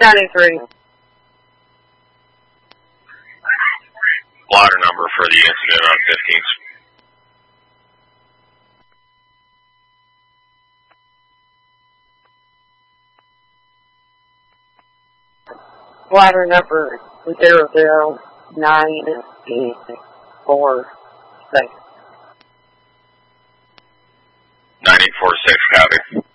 93. Blotter number for the incident on 15th. Blotter number 00946. 946, copy.